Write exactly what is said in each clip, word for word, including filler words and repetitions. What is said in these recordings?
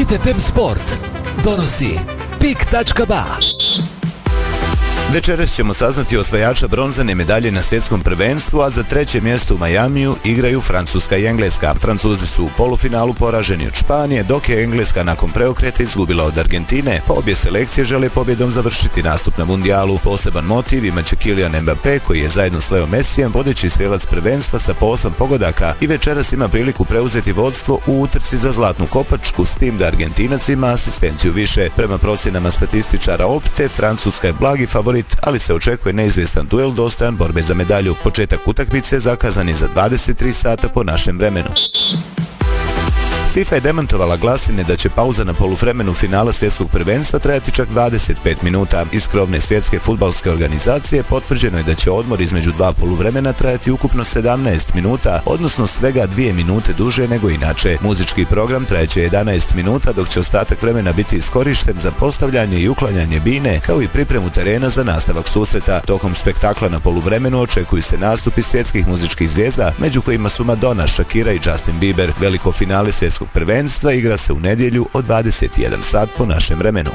Hit ef em Sport donosi pik tačka ba. Večeras ćemo saznati osvajača bronzane medalje na svjetskom prvenstvu, a za treće mjesto u Majamiju igraju Francuska i Engleska. Francuzi su u polufinalu poraženi od Španije, dok je Engleska nakon preokreta izgubila od Argentine. Pa obje selekcije žele pobjedom završiti nastup na mundijalu. Poseban motiv imaće Kylian Mbappé, koji je zajedno s Leo Messijem vodeći strijelac prvenstva sa po osam pogodaka i večeras ima priliku preuzeti vodstvo u utrci za zlatnu kopačku, s tim da Argentinac ima asistenciju više. Prema procjenama statističara Opte, Francuska je blagi favorit, ali se očekuje neizvjestan duel dostojan borbe za medalju. Početak utakmice zakazan je za dvadeset tri sata po našem vremenu. FIFA je demantovala glasine da će pauza na poluvremenu finala svjetskog prvenstva trajati čak dvadeset pet minuta. Iz krovne svjetske fudbalske organizacije potvrđeno je da će odmor između dva poluvremena trajati ukupno sedamnaest minuta, odnosno svega dvije minute duže nego inače. Muzički program trajeće jedanaest minuta, dok će ostatak vremena biti iskorišten za postavljanje i uklanjanje bine, kao i pripremu terena za nastavak susreta. Tokom spektakla na poluvremenu očekuju se nastupi svjetskih muzičkih zvijezda, među kojima su Madonna, Shakira i Justin Bieber. Veliko finale svjetskog prvenstva igra se u nedjelju od dvadeset jedan sat po našem vremenu.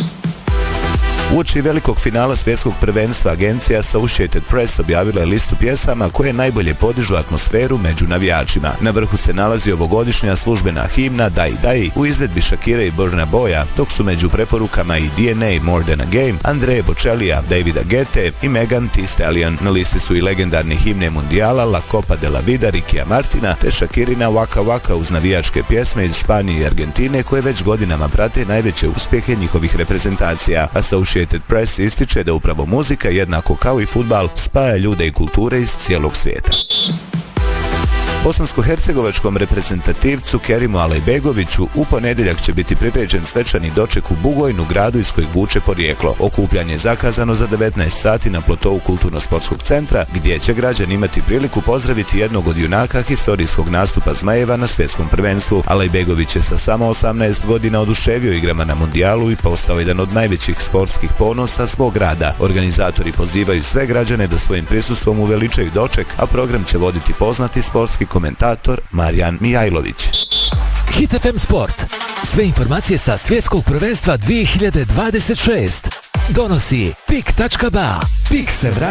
Uoči velikog finala svjetskog prvenstva agencija Associated Press objavila je listu pjesama koje najbolje podižu atmosferu među navijačima. Na vrhu se nalazi ovogodišnja službena himna Dai Dai u izvedbi Shakire i Burna Boya, dok su među preporukama i D N A More Than a Game, Andrea Bocellija, Davida Guette i Megan Thee Stallion. Na listi su i legendarne himne mundijala La Copa de la Vida Rikija Martina te Shakirina Waka Waka uz navijačke pjesme iz Španije i Argentine koje već godinama prate najveće uspjehe njihovih reprezentacija. Associated Press ističe da upravo muzika, jednako kao i fudbal, spaja ljude i kulture iz cijelog svijeta. Bosansko-hercegovačkom reprezentativcu Kerimu Alejbegoviću u ponedjeljak će biti priređen svečani doček u Bugojnu, gradu iz kojeg vuče porijeklo. Okupljanje je zakazano za devetnaest sati na plotou Kulturno-sportskog centra, gdje će građani imati priliku pozdraviti jednog od junaka historijskog nastupa Zmajeva na svjetskom prvenstvu. Alejbegović je sa samo osamnaest godina oduševio igrama na mundijalu i postao jedan od najvećih sportskih ponosa svog grada. Organizatori pozivaju sve građane da svojim prisustvom uveličaju doček, a program će voditi poznati sportski komentator Marijan Mijajlović. Hit ef em Sport. Sve informacije sa svjetskog prvenstva dvije hiljade dvadeset šest donosi pik tačka ba. Pik se vraća.